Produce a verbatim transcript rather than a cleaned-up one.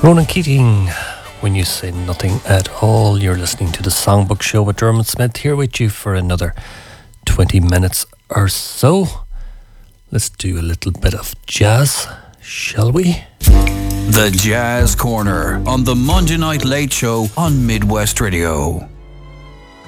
Ronan Keating, When You Say Nothing at All. You're listening to the Songbook Show with Dermot Smith, here with you for another twenty minutes or so. Let's do a little bit of jazz, shall we? The Jazz Corner on the Monday Night Late Show on Midwest Radio.